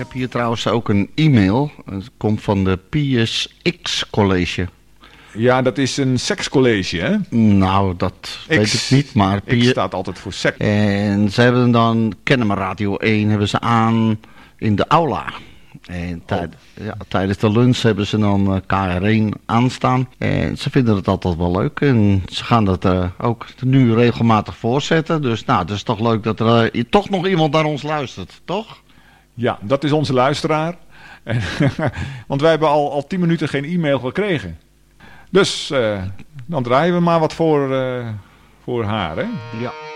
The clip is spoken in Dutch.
heb hier trouwens ook een e-mail. Het komt van de Pius X College. Ja, dat is een sekscollege, hè? Nou, dat weet ik niet, maar X staat altijd voor seks. En ze hebben dan Kennemer Radio 1 hebben ze aan in de aula. En tijdens de lunch hebben ze dan KR1 aanstaan. En ze vinden het altijd wel leuk. En ze gaan dat ook nu regelmatig voorzetten. Dus nou, het is toch leuk dat er toch nog iemand naar ons luistert, toch? Ja, dat is onze luisteraar. Want wij hebben al 10 minuten geen e-mail gekregen. Dus dan draaien we maar wat voor haar, hè? Ja.